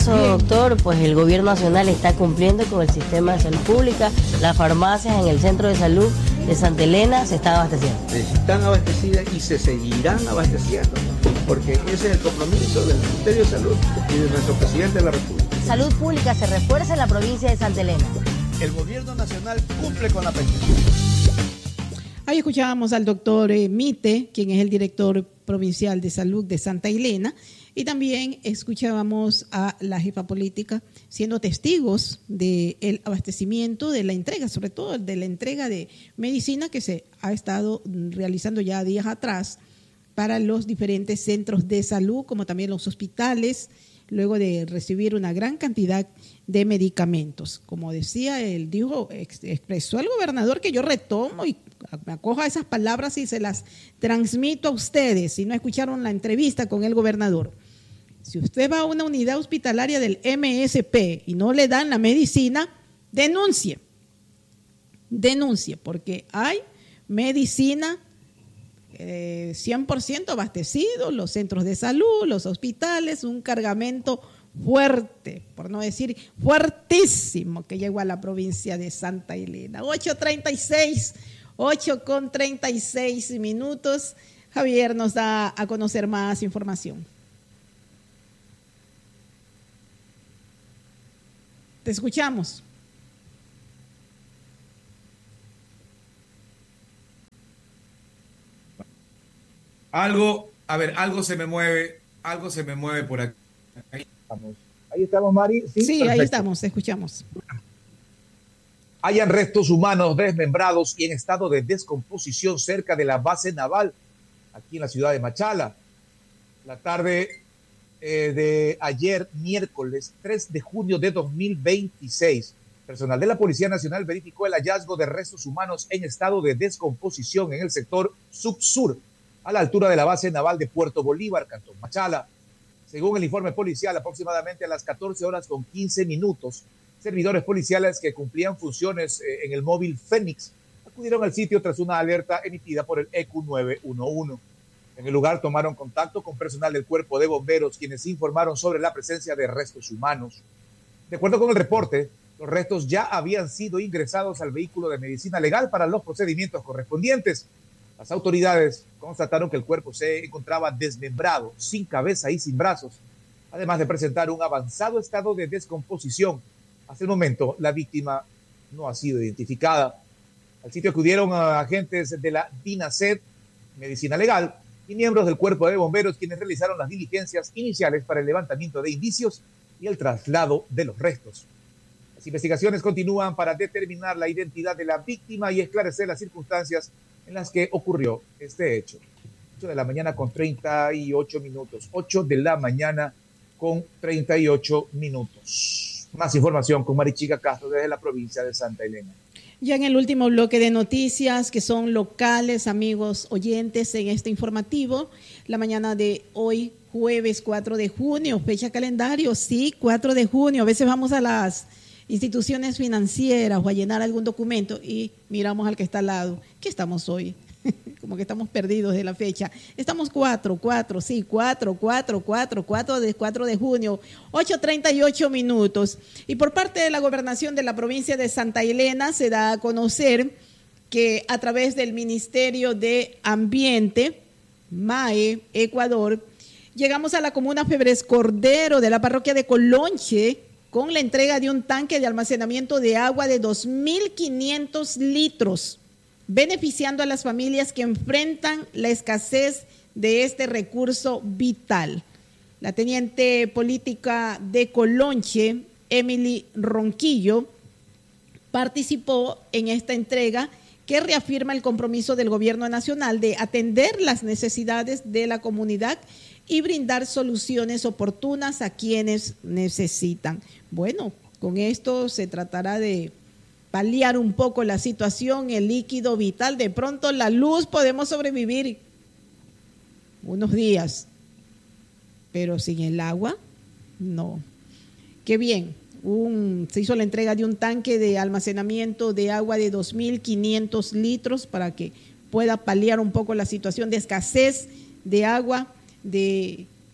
caso, doctor, pues el gobierno nacional está cumpliendo con el sistema de salud pública. Las farmacias en el centro de salud de Santa Elena se están abasteciendo. Están abastecidas y se seguirán abasteciendo, porque ese es el compromiso del Ministerio de Salud y de nuestro presidente de la República. Salud pública se refuerza en la provincia de Santa Elena. El gobierno nacional cumple con la petición. Ahí escuchábamos al doctor Mite, quien es el director provincial de salud de Santa Elena, y también escuchábamos a la jefa política siendo testigos del abastecimiento, de la entrega, sobre todo de la entrega de medicina que se ha estado realizando ya días atrás para los diferentes centros de salud, como también los hospitales, luego de recibir una gran cantidad de medicamentos. Como decía, él dijo, expresó el gobernador, que yo retomo y me acojo a esas palabras y se las transmito a ustedes, si no escucharon la entrevista con el gobernador. Si usted va a una unidad hospitalaria del MSP y no le dan la medicina, denuncie, porque hay medicina 100% abastecido, los centros de salud, los hospitales, un cargamento fuerte, por no decir fuertísimo, que llegó a la provincia de Santa Elena. 8:36 Javier nos da a conocer más información. Te escuchamos. Algo se me mueve por aquí. Ahí estamos, Mari. Sí, ahí estamos, te escuchamos. Hayan restos humanos desmembrados y en estado de descomposición cerca de la base naval, aquí en la ciudad de Machala. La tarde de ayer, miércoles 3 de junio de 2026, personal de la Policía Nacional verificó el hallazgo de restos humanos en estado de descomposición en el sector subsur, a la altura de la base naval de Puerto Bolívar, Cantón Machala. Según el informe policial, aproximadamente a las 14:15, servidores policiales que cumplían funciones en el móvil Fénix acudieron al sitio tras una alerta emitida por el EQ 911. En el lugar tomaron contacto con personal del Cuerpo de Bomberos, quienes informaron sobre la presencia de restos humanos. De acuerdo con el reporte, los restos ya habían sido ingresados al vehículo de medicina legal para los procedimientos correspondientes. Las autoridades constataron que el cuerpo se encontraba desmembrado, sin cabeza y sin brazos, además de presentar un avanzado estado de descomposición. Hasta el momento, la víctima no ha sido identificada. Al sitio acudieron a agentes de la DINASED, Medicina Legal, y miembros del Cuerpo de Bomberos, quienes realizaron las diligencias iniciales para el levantamiento de indicios y el traslado de los restos. Las investigaciones continúan para determinar la identidad de la víctima y esclarecer las circunstancias en las que ocurrió este hecho. 8 de la mañana con 38 minutos. 8 de la mañana con 38 minutos. Más información con Marichica Castro desde la provincia de Santa Elena. Ya en el último bloque de noticias que son locales, amigos oyentes, en este informativo, la mañana de hoy, jueves 4 de junio, fecha calendario, sí, 4 de junio. A veces vamos a las instituciones financieras o a llenar algún documento y miramos al que está al lado. ¿Qué estamos hoy? Como que estamos perdidos de la fecha. Estamos 4 de junio, 8:38. Y por parte de la gobernación de la provincia de Santa Elena se da a conocer que a través del Ministerio de Ambiente, MAE, Ecuador, llegamos a la comuna Febres Cordero de la parroquia de Colonche con la entrega de un tanque de almacenamiento de agua de 2.500 litros, beneficiando a las familias que enfrentan la escasez de este recurso vital. La teniente política de Colonche, Emily Ronquillo, participó en esta entrega que reafirma el compromiso del gobierno nacional de atender las necesidades de la comunidad y brindar soluciones oportunas a quienes necesitan. Bueno, con esto se tratará de paliar un poco la situación, el líquido vital. De pronto la luz podemos sobrevivir unos días, pero sin el agua, no. Qué bien, se hizo la entrega de un tanque de almacenamiento de agua de 2.500 litros para que pueda paliar un poco la situación de escasez de agua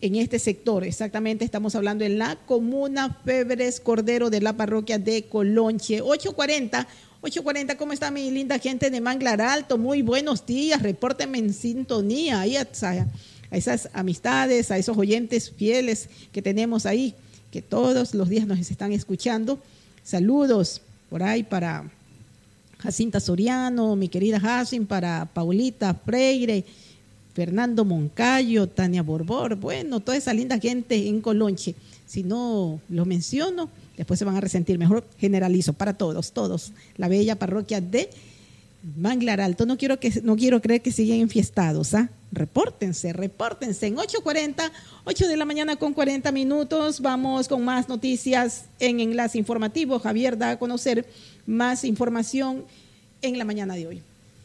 en este sector. Exactamente, estamos hablando en la comuna Febres Cordero de la parroquia de Colonche. 8:40, ¿cómo está mi linda gente de Manglar Alto? Muy buenos días, repórtenme en sintonía ahí a esas amistades, a esos oyentes fieles que tenemos ahí, que todos los días nos están escuchando. Saludos por ahí para Jacinta Soriano, mi querida Jacin, para Paulita Freire, Fernando Moncayo, Tania Borbor, bueno, toda esa linda gente en Colonche. Si no lo menciono, después se van a resentir. Mejor generalizo para todos. La bella parroquia de Manglar Alto. No quiero creer que siguen enfiestados, ¿ah? Repórtense. En 8:40, 8 de la mañana con 40 minutos. Vamos con más noticias en Enlace Informativo. Javier da a conocer más información en la mañana de hoy.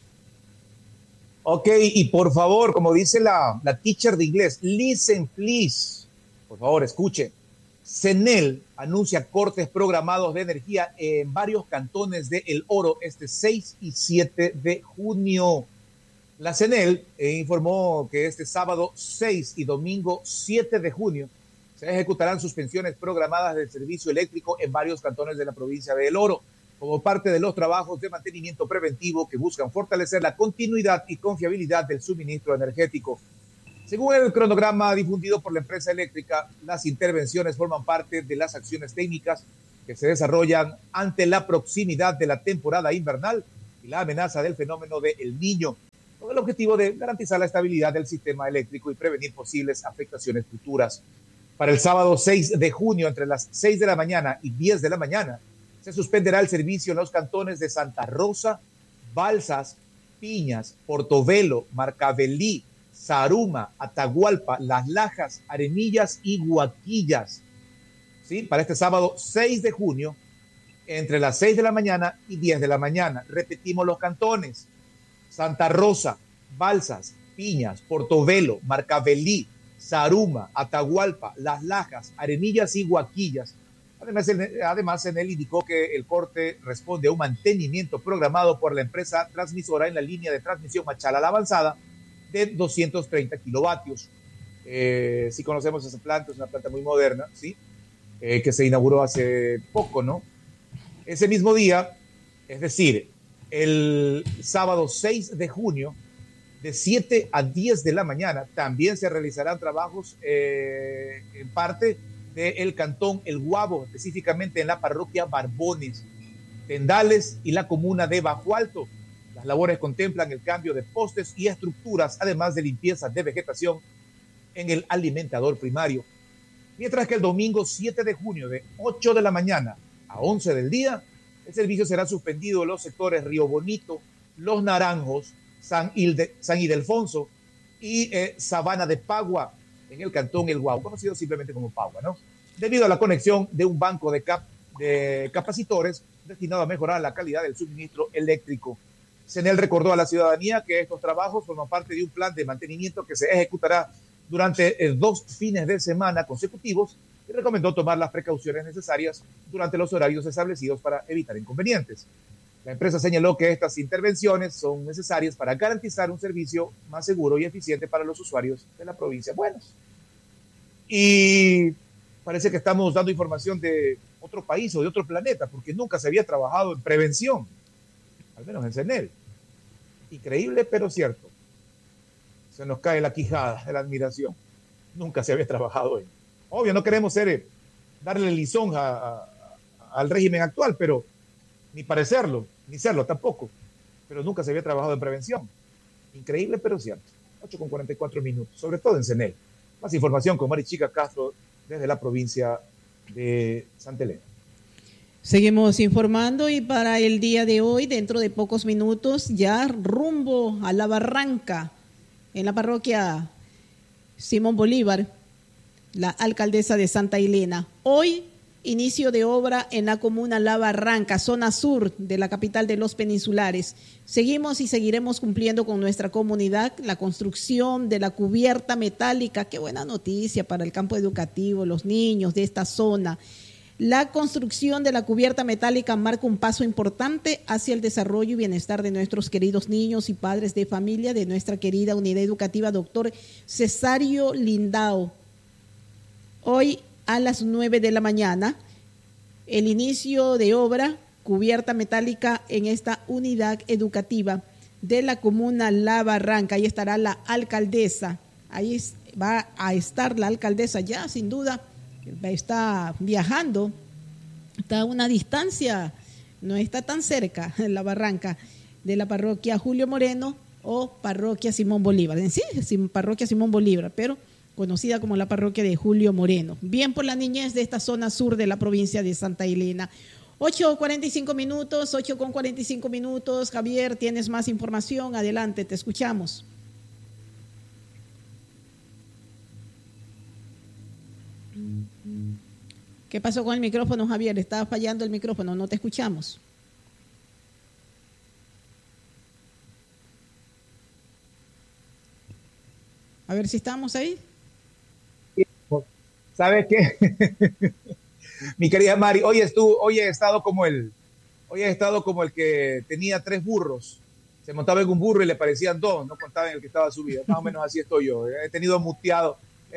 Ok, y por favor, como dice la teacher de inglés, listen please. Por favor, escuchen. CENEL anuncia cortes programados de energía en varios cantones de El Oro este 6 y 7 de junio. La CENEL informó que este sábado 6 y domingo 7 de junio se ejecutarán suspensiones programadas del servicio eléctrico en varios cantones de la provincia de El Oro, como parte de los trabajos de mantenimiento preventivo que buscan fortalecer la continuidad y confiabilidad del suministro energético. Según el cronograma difundido por la empresa eléctrica, las intervenciones forman parte de las acciones técnicas que se desarrollan ante la proximidad de la temporada invernal y la amenaza del fenómeno de El Niño, con el objetivo de garantizar la estabilidad del sistema eléctrico y prevenir posibles afectaciones futuras. Para el sábado 6 de junio, entre las 6 de la mañana y 10 de la mañana, se suspenderá el servicio en los cantones de Santa Rosa, Balsas, Piñas, Portobelo, Marcavelí, Zaruma, Atahualpa, Las Lajas, Arenillas y Huaquillas. ¿Sí? Para este sábado 6 de junio, entre las 6 de la mañana y 10 de la mañana. Repetimos los cantones: Santa Rosa, Balsas, Piñas, Portobelo, Marcavelí, Zaruma, Atahualpa, Las Lajas, Arenillas y Huaquillas. Además, CENEL indicó que el corte responde a un mantenimiento programado por la empresa transmisora en la línea de transmisión Machala La Avanzada de 230 kilovatios. Sí conocemos esa planta, es una planta muy moderna, ¿sí? Que se inauguró hace poco, ¿no? Ese mismo día, es decir, el sábado 6 de junio, de 7 a 10 de la mañana, también se realizarán trabajos en parte del cantón El Guabo, específicamente en la parroquia Barbones, Tendales y la comuna de Bajo Alto. Las labores contemplan el cambio de postes y estructuras, además de limpieza de vegetación en el alimentador primario. Mientras que el domingo 7 de junio, de 8 de la mañana a 11 del día, el servicio será suspendido en los sectores Río Bonito, Los Naranjos, San Ildefonso y Sabana de Pagua, en el cantón El Guau, conocido simplemente como Pagua, ¿no? Debido a la conexión de un banco de capacitores destinado a mejorar la calidad del suministro eléctrico. CENEL recordó a la ciudadanía que estos trabajos forman parte de un plan de mantenimiento que se ejecutará durante 2 fines de semana consecutivos y recomendó tomar las precauciones necesarias durante los horarios establecidos para evitar inconvenientes. La empresa señaló que estas intervenciones son necesarias para garantizar un servicio más seguro y eficiente para los usuarios de la provincia. Bueno, y parece que estamos dando información de otro país o de otro planeta, porque nunca se había trabajado en prevención, al menos en CENEL. Increíble, pero cierto. Se nos cae la quijada de la admiración. Nunca se había trabajado en. Obvio, no queremos darle lisonja al régimen actual, pero ni parecerlo, ni serlo tampoco. Pero nunca se había trabajado en prevención. Increíble, pero cierto. 8:44 minutos, sobre todo en CENEL. Más información con Marichica Castro desde la provincia de Santa Elena. Seguimos informando y para el día de hoy, dentro de pocos minutos, ya rumbo a La Barranca, en la parroquia Simón Bolívar, la alcaldesa de Santa Elena. Hoy, inicio de obra en la comuna La Barranca, zona sur de la capital de los peninsulares. Seguimos y seguiremos cumpliendo con nuestra comunidad la construcción de la cubierta metálica. Qué buena noticia para el campo educativo, los niños de esta zona. La construcción de la cubierta metálica marca un paso importante hacia el desarrollo y bienestar de nuestros queridos niños y padres de familia de nuestra querida unidad educativa Dr. Cesario Lindao, Hoy a las 9 de la mañana, el inicio de obra, cubierta metálica en esta unidad educativa de la comuna La Barranca. Ahí estará la alcaldesa, ahí va a estar la alcaldesa ya, sin duda, está viajando, está a una distancia, no está tan cerca en La Barranca, de la parroquia Julio Moreno o parroquia Simón Bolívar. En sí, parroquia Simón Bolívar, pero conocida como la parroquia de Julio Moreno. Bien por la niñez de esta zona sur de la provincia de Santa Elena. 8:45 minutos, 8:45 minutos. Javier, tienes más información. Adelante, te escuchamos. ¿Qué pasó con el micrófono, Javier? Estaba fallando el micrófono, no te escuchamos. A ver si estamos ahí. ¿Sabes qué? Mi querida Mari, hoy he estado como el que tenía 3 burros. Se montaba en un burro y le parecían 2, no contaba en el que estaba subido. Más o menos así estoy yo. He tenido muteado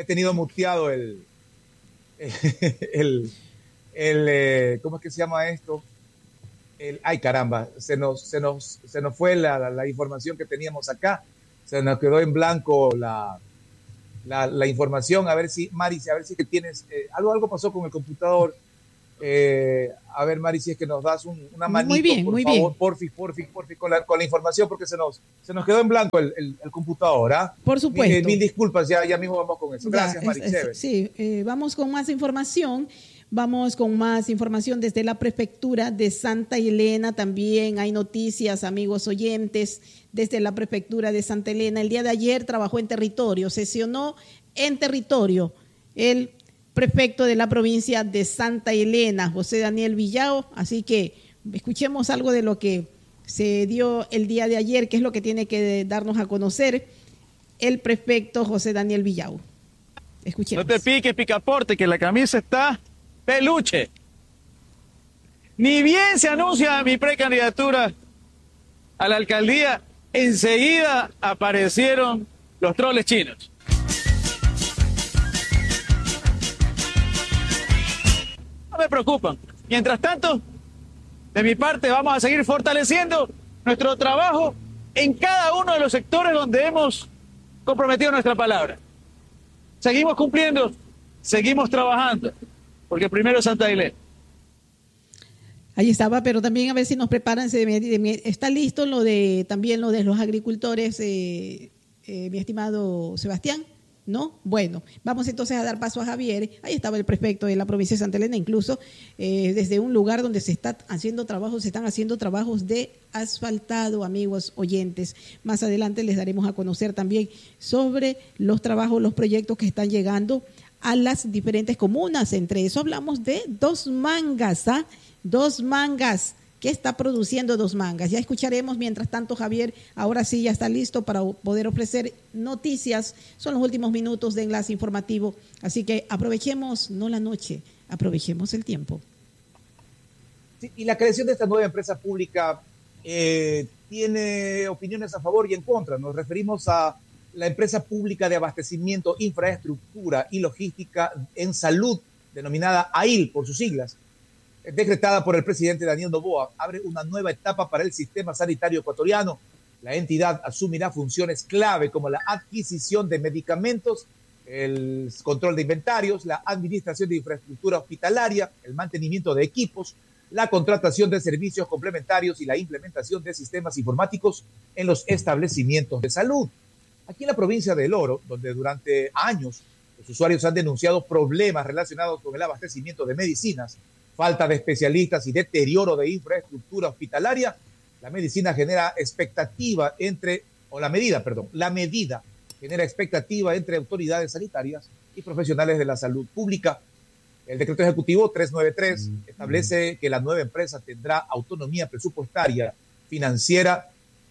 ¿cómo es que se llama esto? Ay, caramba, se nos fue la información que teníamos acá. Se nos quedó en blanco la información. A ver si, Mari, que tienes algo pasó con el computador. A ver, Mari, si es que nos das una manito, muy bien, por muy favor, bien. porfi, con la información, porque se nos quedó en blanco el computador, ¿ah? Por supuesto. Mil disculpas, ya mismo vamos con eso. Gracias, Mari. Sí, vamos con más información. Vamos con más información desde la prefectura de Santa Elena. También hay noticias, amigos oyentes, desde la prefectura de Santa Elena. El día de ayer trabajó en territorio, sesionó en territorio el prefecto de la provincia de Santa Elena, José Daniel Villao. Así que escuchemos algo de lo que se dio el día de ayer, que es lo que tiene que darnos a conocer el prefecto José Daniel Villao. Escuchemos. No te piques, picaporte, que la camisa está peluche. Ni bien se anuncia mi precandidatura a la alcaldía, enseguida aparecieron los troles chinos. No me preocupan. Mientras tanto, de mi parte vamos a seguir fortaleciendo nuestro trabajo en cada uno de los sectores donde hemos comprometido nuestra palabra. Seguimos cumpliendo, seguimos trabajando, porque primero es Santa Elena. Ahí estaba, pero también a ver si nos preparan. Está listo también lo de los agricultores, mi estimado Sebastián, ¿no? Bueno, vamos entonces a dar paso a Javier. Ahí estaba el prefecto de la provincia de Santa Elena, incluso desde un lugar donde se están haciendo trabajos de asfaltado, amigos oyentes. Más adelante les daremos a conocer también sobre los trabajos, los proyectos que están llegando a las diferentes comunas. Entre eso hablamos de Dos Mangas, Dos Mangas. ¿Qué está produciendo Dos Mangas? Ya escucharemos. Mientras tanto, Javier, ahora sí ya está listo para poder ofrecer noticias. Son los últimos minutos de Enlace Informativo. Así que aprovechemos, no la noche, aprovechemos el tiempo. Sí, y la creación de esta nueva empresa pública tiene opiniones a favor y en contra. Nos referimos a la empresa pública de abastecimiento, infraestructura y logística en salud, denominada AIL por sus siglas, decretada por el presidente Daniel Noboa. Abre una nueva etapa para el sistema sanitario ecuatoriano. La entidad asumirá funciones clave como la adquisición de medicamentos, el control de inventarios, la administración de infraestructura hospitalaria, el mantenimiento de equipos, la contratación de servicios complementarios y la implementación de sistemas informáticos en los establecimientos de salud. Aquí en la provincia de El Oro, donde durante años los usuarios han denunciado problemas relacionados con el abastecimiento de medicinas, falta de especialistas y deterioro de infraestructura hospitalaria, la medida genera expectativa entre autoridades sanitarias y profesionales de la salud pública. El decreto ejecutivo 393 establece que la nueva empresa tendrá autonomía presupuestaria, financiera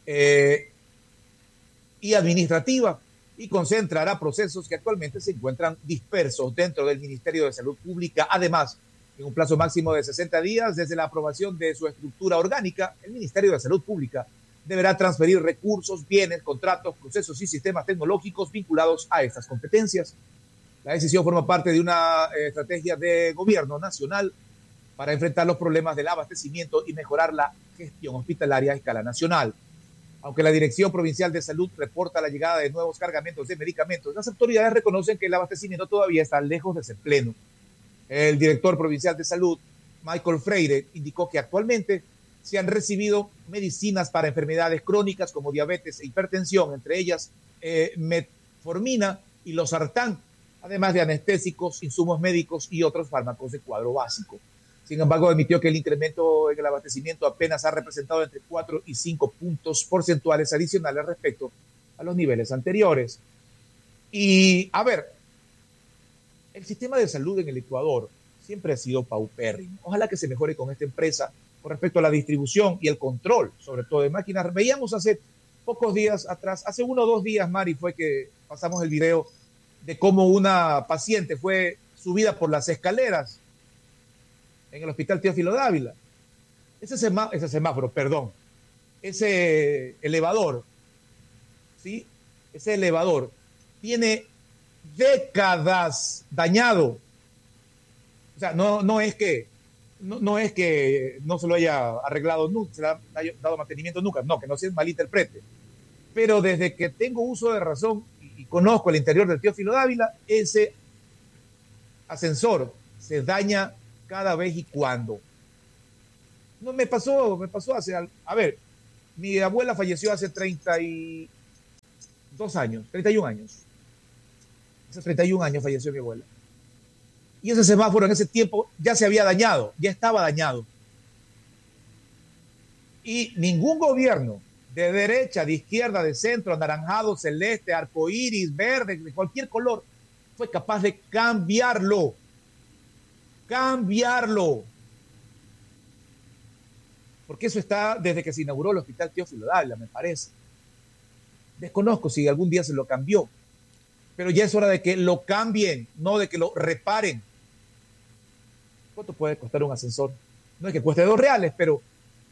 y administrativa, y concentrará procesos que actualmente se encuentran dispersos dentro del Ministerio de Salud Pública. Además, en un plazo máximo de 60 días desde la aprobación de su estructura orgánica, el Ministerio de Salud Pública deberá transferir recursos, bienes, contratos, procesos y sistemas tecnológicos vinculados a estas competencias. La decisión forma parte de una estrategia de gobierno nacional para enfrentar los problemas del abastecimiento y mejorar la gestión hospitalaria a escala nacional. Aunque la Dirección Provincial de Salud reporta la llegada de nuevos cargamentos de medicamentos, las autoridades reconocen que el abastecimiento todavía está lejos de ser pleno. El director provincial de Salud, Michael Freire, indicó que actualmente se han recibido medicinas para enfermedades crónicas como diabetes e hipertensión, entre ellas metformina y losartán, además de anestésicos, insumos médicos y otros fármacos de cuadro básico. Sin embargo, admitió que el incremento en el abastecimiento apenas ha representado entre 4 y 5 puntos porcentuales adicionales respecto a los niveles anteriores. Y, a ver, el sistema de salud en el Ecuador siempre ha sido paupérrimo. Ojalá que se mejore con esta empresa con respecto a la distribución y el control, sobre todo de máquinas. Veíamos hace pocos días atrás, hace 1 o 2 días, Mari, fue que pasamos el video de cómo una paciente fue subida por las escaleras en el Hospital Teófilo Dávila. Ese elevador, ¿sí? Ese elevador tiene décadas dañado. O sea, no es que no se lo haya arreglado nunca, se le ha dado mantenimiento nunca, no, que no se malinterprete. Pero desde que tengo uso de razón y conozco el interior del Teófilo Dávila, ese ascensor se daña cada vez y cuando. No me pasó hace, a ver, mi abuela falleció hace 31 años. Hace 31 años falleció mi abuela. Y ese semáforo en ese tiempo ya se había dañado, ya estaba dañado. Y ningún gobierno de derecha, de izquierda, de centro, anaranjado, celeste, arcoíris, verde, de cualquier color, fue capaz de cambiarlo. Porque eso está desde que se inauguró el Hospital Teófilo Dávila, me parece. Desconozco si algún día se lo cambió, pero ya es hora de que lo cambien, no de que lo reparen. ¿Cuánto puede costar un ascensor? No es que cueste $2, pero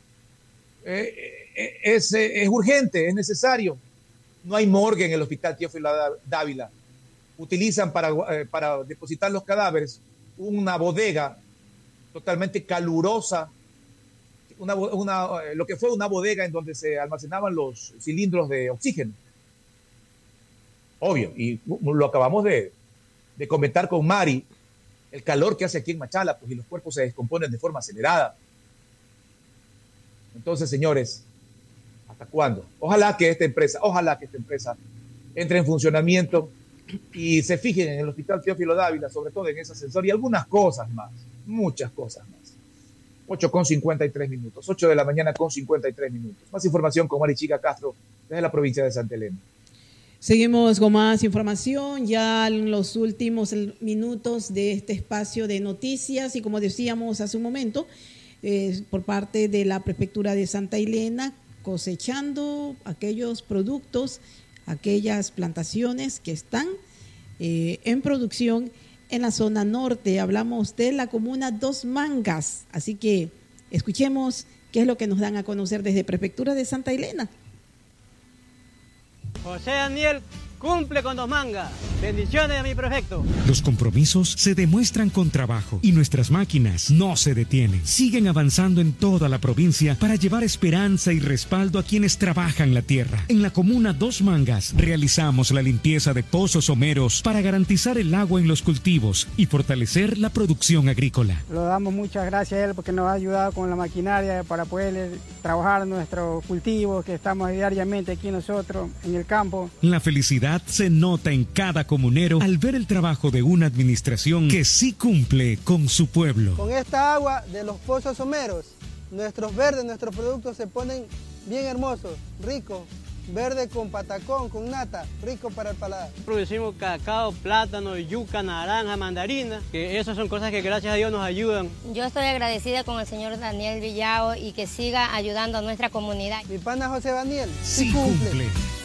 es urgente, es necesario. No hay morgue en el Hospital Teófilo Dávila. Utilizan para depositar los cadáveres una bodega totalmente calurosa, lo que fue una bodega en donde se almacenaban los cilindros de oxígeno. Obvio, y lo acabamos de comentar con Mari, el calor que hace aquí en Machala, pues, y los cuerpos se descomponen de forma acelerada. Entonces, señores, ¿hasta cuándo? Ojalá que esta empresa entre en funcionamiento y se fijen en el Hospital Teófilo Dávila, sobre todo en ese ascensor y algunas cosas más, muchas cosas más. 8:53, 8 de la mañana con 53 minutos. Más información con Marichica Castro desde la provincia de Santa Elena. Seguimos con más información ya en los últimos minutos de este espacio de noticias y como decíamos hace un momento, por parte de la Prefectura de Santa Elena, cosechando aquellos productos, aquellas plantaciones que están en producción en la zona norte. Hablamos de la comuna Dos Mangas, así que escuchemos qué es lo que nos dan a conocer desde Prefectura de Santa Elena. José Daniel cumple con Dos Mangas. Bendiciones a mi prefecto. Los compromisos se demuestran con trabajo y nuestras máquinas no se detienen. Siguen avanzando en toda la provincia para llevar esperanza y respaldo a quienes trabajan la tierra. En la comuna Dos Mangas realizamos la limpieza de pozos someros para garantizar el agua en los cultivos y fortalecer la producción agrícola. Le damos muchas gracias a él porque nos ha ayudado con la maquinaria para poder trabajar nuestros cultivos que estamos diariamente aquí nosotros en el campo. La felicidad se nota en cada comunero al ver el trabajo de una administración que sí cumple con su pueblo. Con esta agua de los pozos someros, nuestros verdes, nuestros productos se ponen bien hermosos, ricos, verde con patacón, con nata, rico para el paladar. Producimos cacao, plátano, yuca, naranja, mandarina, que esas son cosas que gracias a Dios nos ayudan. Yo estoy agradecida con el señor Daniel Villao y que siga ayudando a nuestra comunidad. Mi pana José Daniel, sí cumple.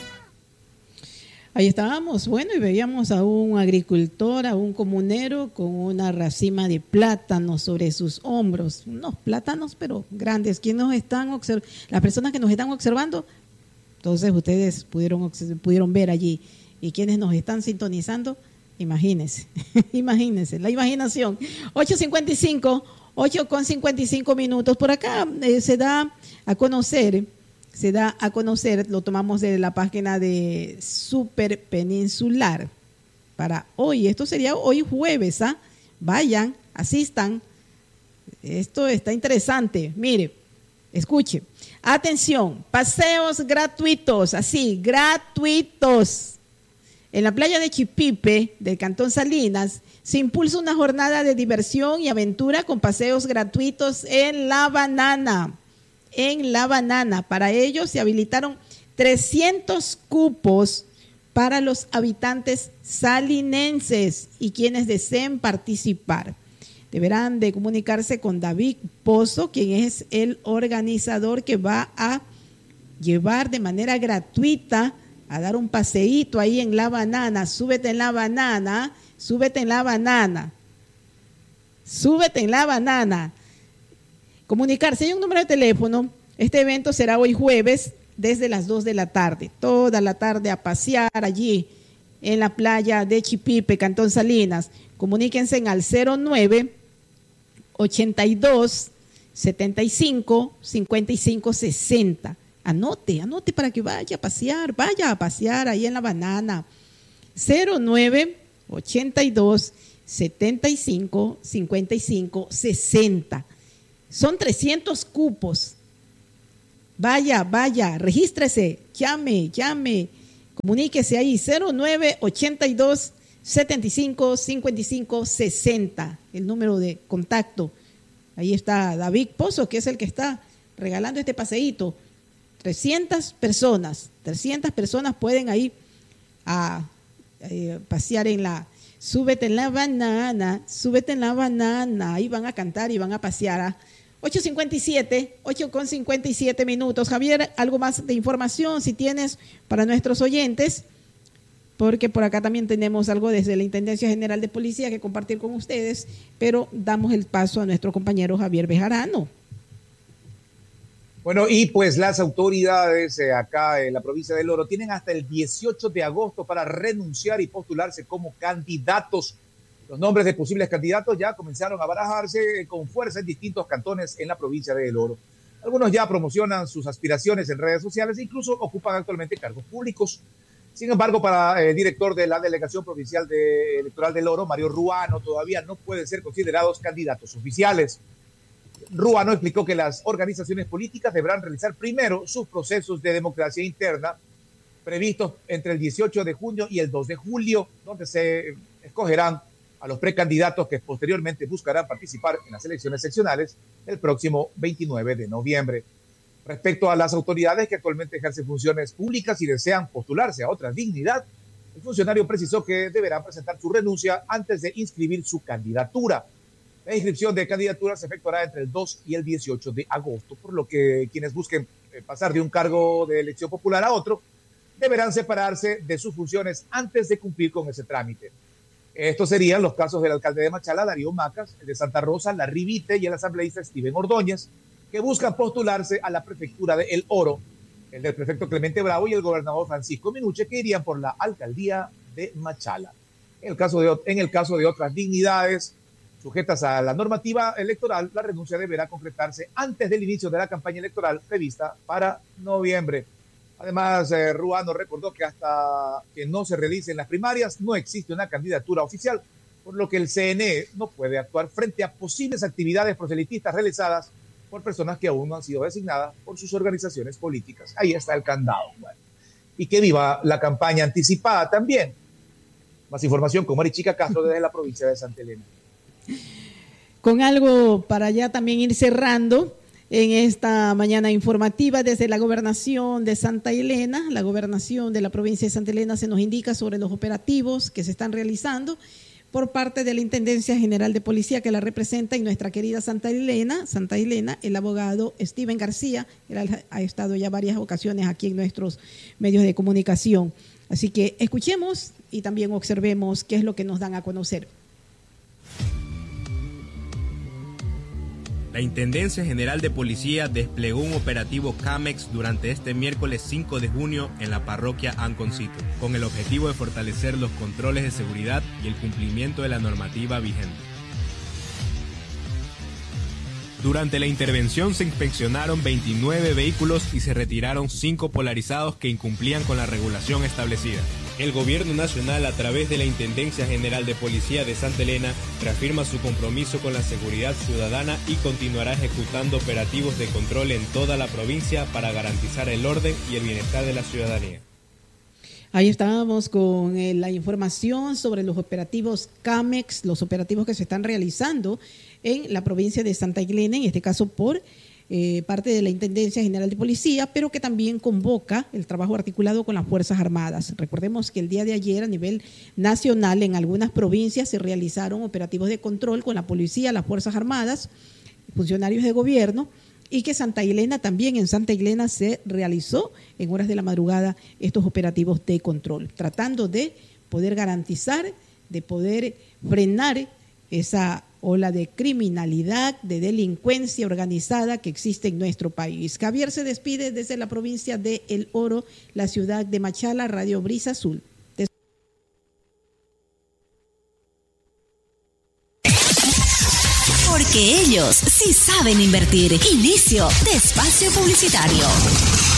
Ahí estábamos, bueno, y veíamos a un agricultor, a un comunero con una racima de plátanos sobre sus hombros, unos plátanos pero grandes. Las personas que nos están observando, entonces ustedes pudieron ver allí, y quienes nos están sintonizando Imagínense, imagínense, la imaginación. 8:55 minutos. Por acá se da a conocer, lo tomamos de la página de Super Peninsular para hoy. Esto sería hoy jueves, ¿ah? Vayan, asistan. Esto está interesante. Mire, escuche. Atención, paseos gratuitos, así, gratuitos. En la playa de Chipipe, del Cantón Salinas, se impulsa una jornada de diversión y aventura con paseos gratuitos en La Banana. En La Banana. Para ello se habilitaron 300 cupos para los habitantes salinenses y quienes deseen participar. Deberán de comunicarse con David Pozo, quien es el organizador que va a llevar de manera gratuita a dar un paseíto ahí en La Banana. Súbete en La Banana, súbete en La Banana, súbete en La Banana. Comunicarse, hay un número de teléfono. Este evento será hoy jueves desde las 2 de la tarde, toda la tarde a pasear allí en la playa de Chipipe, Cantón Salinas. Comuníquense al 09-82 75 55 60. Anote para que vaya a pasear ahí en La Banana. 09-82 75 55 60. Son 300 cupos. Vaya, regístrese, llame, comuníquese ahí, 09-82 75 55 60, el número de contacto. Ahí está David Pozo, que es el que está regalando este paseíto. 300 personas pueden ir a pasear en la... Súbete en la banana, ahí van a cantar y van a pasear. 8:57 minutos. Javier, algo más de información si tienes para nuestros oyentes, porque por acá también tenemos algo desde la Intendencia General de Policía que compartir con ustedes, pero damos el paso a nuestro compañero Javier Bejarano. Bueno, y pues las autoridades acá en la provincia del Oro tienen hasta el 18 de agosto para renunciar y postularse como candidatos. Los nombres de posibles candidatos ya comenzaron a barajarse con fuerza en distintos cantones en la provincia del Oro. Algunos ya promocionan sus aspiraciones en redes sociales e incluso ocupan actualmente cargos públicos. Sin embargo, para el director de la Delegación Provincial Electoral del Oro, Mario Ruano, todavía no pueden ser considerados candidatos oficiales. Ruano explicó que las organizaciones políticas deberán realizar primero sus procesos de democracia interna previstos entre el 18 de junio y el 2 de julio, donde se escogerán a los precandidatos que posteriormente buscarán participar en las elecciones seccionales el próximo 29 de noviembre. Respecto a las autoridades que actualmente ejercen funciones públicas y desean postularse a otra dignidad, el funcionario precisó que deberán presentar su renuncia antes de inscribir su candidatura. La inscripción de candidaturas se efectuará entre el 2 y el 18 de agosto, por lo que quienes busquen pasar de un cargo de elección popular a otro deberán separarse de sus funciones antes de cumplir con ese trámite. Estos serían los casos del alcalde de Machala, Darío Macas, el de Santa Rosa, Larry Vite, y el asambleísta Steven Ordóñez, que buscan postularse a la prefectura de El Oro, el del prefecto Clemente Bravo y el gobernador Francisco Minuche, que irían por la alcaldía de Machala. En el caso de otras dignidades sujetas a la normativa electoral, la renuncia deberá concretarse antes del inicio de la campaña electoral prevista para noviembre. Además, Ruano recordó que hasta que no se realicen las primarias no existe una candidatura oficial, por lo que el CNE no puede actuar frente a posibles actividades proselitistas realizadas por personas que aún no han sido designadas por sus organizaciones políticas. Ahí está el candado. Bueno, y que viva la campaña anticipada también. Más información con Marichica Castro desde la provincia de Santa Elena. Con algo para ya también ir cerrando en esta mañana informativa desde la gobernación de Santa Elena, la gobernación de la provincia de Santa Elena se nos indica sobre los operativos que se están realizando por parte de la Intendencia General de Policía que la representa en nuestra querida Santa Elena, el abogado Steven García, él ha estado ya varias ocasiones aquí en nuestros medios de comunicación. Así que escuchemos y también observemos qué es lo que nos dan a conocer. La Intendencia General de Policía desplegó un operativo CAMEX durante este miércoles 5 de junio en la parroquia Anconcito, con el objetivo de fortalecer los controles de seguridad y el cumplimiento de la normativa vigente. Durante la intervención se inspeccionaron 29 vehículos y se retiraron 5 polarizados que incumplían con la regulación establecida. El Gobierno Nacional, a través de la Intendencia General de Policía de Santa Elena, reafirma su compromiso con la seguridad ciudadana y continuará ejecutando operativos de control en toda la provincia para garantizar el orden y el bienestar de la ciudadanía. Ahí estábamos con la información sobre los operativos CAMEX, los operativos que se están realizando en la provincia de Santa Elena, en este caso por parte de la Intendencia General de Policía, pero que también convoca el trabajo articulado con las Fuerzas Armadas. Recordemos que el día de ayer a nivel nacional en algunas provincias se realizaron operativos de control con la policía, las Fuerzas Armadas, funcionarios de gobierno, y que Santa Elena también, en Santa Elena se realizó en horas de la madrugada estos operativos de control, tratando de poder garantizar, de poder frenar esa ola de criminalidad, de delincuencia organizada que existe en nuestro país. Javier se despide desde la provincia de El Oro, la ciudad de Machala, Radio Brisa Azul. Porque ellos sí saben invertir. Inicio de espacio publicitario.